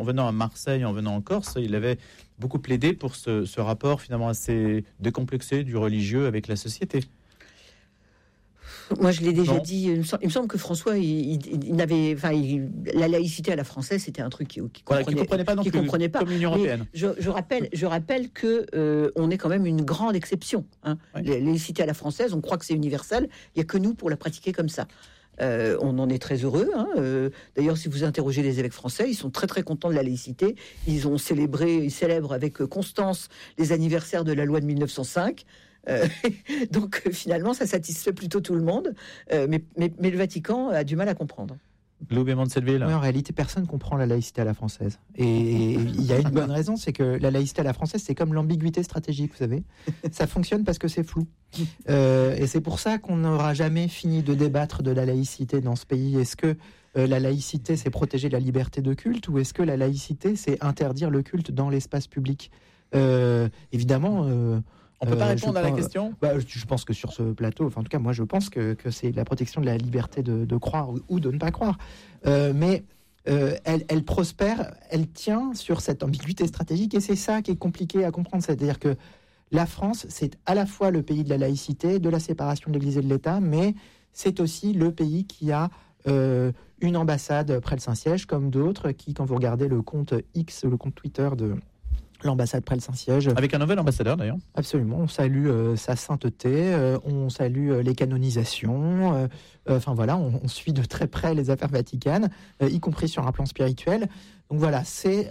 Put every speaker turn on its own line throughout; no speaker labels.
en venant à Marseille, en venant en Corse, il avait beaucoup plaidé pour ce rapport finalement assez décomplexé du religieux avec la société.
Moi, je l'ai déjà dit. Il me semble que François, il n'avait, la laïcité à la française, c'était un truc qu'il comprenait pas non plus,
comme l'Union européenne.
Je rappelle que on est quand même une grande exception. Hein. Oui. La laïcité à la française, on croit que c'est universel. Il y a que nous pour la pratiquer comme ça. On en est très heureux. Hein. D'ailleurs, si vous interrogez les évêques français, ils sont très très contents de la laïcité. Ils célèbrent avec constance les anniversaires de la loi de 1905. Donc finalement, ça satisfait plutôt tout le monde, mais le Vatican a du mal à comprendre.
Loubet Montselville.
Oui, en réalité, personne ne comprend la laïcité à la française. Et il y a une bonne raison, c'est que la laïcité à la française, c'est comme l'ambiguïté stratégique, vous savez. Ça fonctionne parce que c'est flou. Et c'est pour ça qu'on n'aura jamais fini de débattre de la laïcité dans ce pays. Est-ce que la laïcité, c'est protéger la liberté de culte, ou est-ce que la laïcité, c'est interdire le culte dans l'espace public ? Évidemment...
on peut pas répondre à la question.
Je pense que sur ce plateau, en tout cas, moi, je pense que c'est la protection de la liberté de croire ou de ne pas croire. Mais elle prospère, elle tient sur cette ambiguïté stratégique, et c'est ça qui est compliqué à comprendre. C'est-à-dire que la France, c'est à la fois le pays de la laïcité, de la séparation de l'Église et de l'État, mais c'est aussi le pays qui a une ambassade près le Saint-Siège, comme d'autres, qui, quand vous regardez le compte X, le compte Twitter de l'ambassade près le Saint-Siège.
Avec un nouvel ambassadeur d'ailleurs.
Absolument, on salue sa sainteté, on salue les canonisations, on suit de très près les affaires vaticanes, y compris sur un plan spirituel. Donc voilà, c'est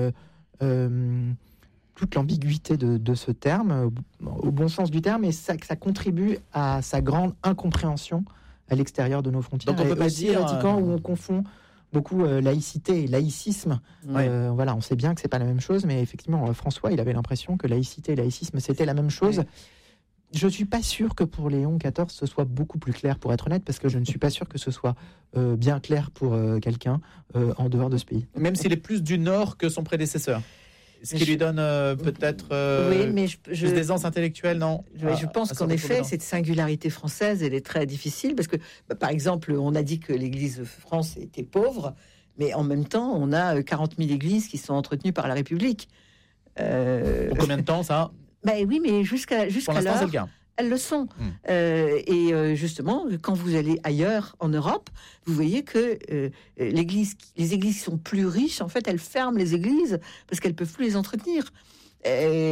toute l'ambiguïté de ce terme, au bon sens du terme, et ça contribue à sa grande incompréhension à l'extérieur de nos frontières.
Donc on peut pas dire
Vatican où on confond beaucoup laïcité et laïcisme.
Ouais.
On sait bien que c'est pas la même chose, mais effectivement, François, il avait l'impression que laïcité et laïcisme, c'était la même chose. Ouais. Je suis pas sûr que pour Léon XIV, ce soit beaucoup plus clair, pour être honnête, parce que je ne suis pas sûr que ce soit bien clair pour quelqu'un en dehors de ce pays.
Même s'il est plus du Nord que son prédécesseur. Ce qui lui donne peut-être plus d'aisance intellectuelle, non ?
Je pense qu'en effet, cette singularité française, elle est très difficile, parce que, par exemple, on a dit que l'Église de France était pauvre, mais en même temps, on a 40 000 églises qui sont entretenues par la République.
Pour combien de temps, ça ?
Oui, mais jusqu'à
pour l'instant,
l'heure,
c'est le cas.
Elles le sont. Justement, quand vous allez ailleurs en Europe, vous voyez que les églises qui sont plus riches, en fait, elles ferment les églises parce qu'elles peuvent plus les entretenir. Vous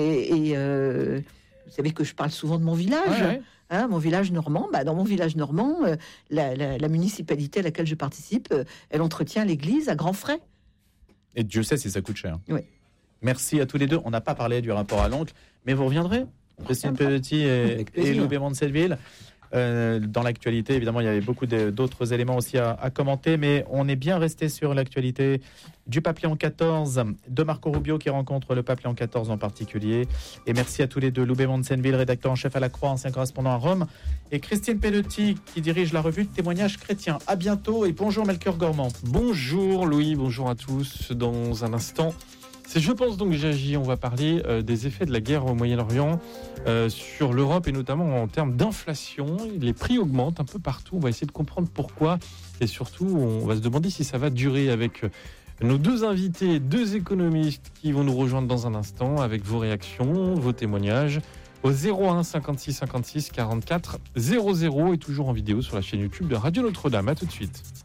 savez que je parle souvent de mon village.
Ouais.
Hein, mon village normand. Dans mon village normand, la municipalité à laquelle je participe, elle entretient l'église à grands frais.
Et Dieu sait si ça coûte cher.
Oui.
Merci à tous les deux. On n'a pas parlé du rapport à l'oncle, mais vous reviendrez, Christine Pelotti et Loubet Montselville. Dans l'actualité, évidemment, il y avait beaucoup d'autres éléments aussi à commenter, mais on est bien resté sur l'actualité du pape Léon XIV, de Marco Rubio qui rencontre le pape Léon XIV en particulier. Et merci à tous les deux, Loubet Montselville, rédacteur en chef à La Croix, ancien correspondant à Rome, et Christine Pelotti qui dirige la revue de témoignages chrétiens. À bientôt et bonjour Melchior Gormand.
Bonjour Louis, bonjour à tous. Dans un instant, c'est Je pense donc j'agis. On va parler des effets de la guerre au Moyen-Orient sur l'Europe et notamment en termes d'inflation. Les prix augmentent un peu partout. On va essayer de comprendre pourquoi et surtout on va se demander si ça va durer avec nos deux invités, deux économistes qui vont nous rejoindre dans un instant avec vos réactions, vos témoignages au 01 56 56 44 00 et toujours en vidéo sur la chaîne YouTube de Radio Notre-Dame. À tout de suite.